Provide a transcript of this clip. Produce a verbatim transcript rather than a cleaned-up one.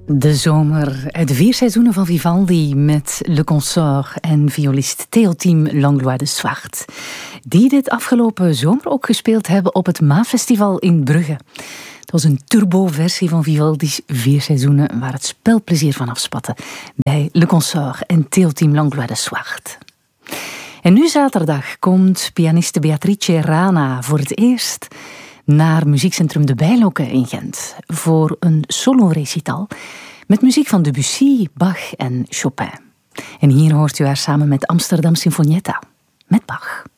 De zomer uit de vier seizoenen van Vivaldi met Le Consort en violist Théotime Langlois de Swart, die dit afgelopen zomer ook gespeeld hebben op het Maafestival in Brugge. Het was een turbo-versie van Vivaldi's vier seizoenen waar het spelplezier van afspatte bij Le Consort en Théotime Langlois de Swart. En nu zaterdag komt pianiste Beatrice Rana voor het eerst naar muziekcentrum De Bijlokke in Gent voor een solo-recital met muziek van Debussy, Bach en Chopin. En hier hoort u haar samen met Amsterdam Sinfonietta, met Bach.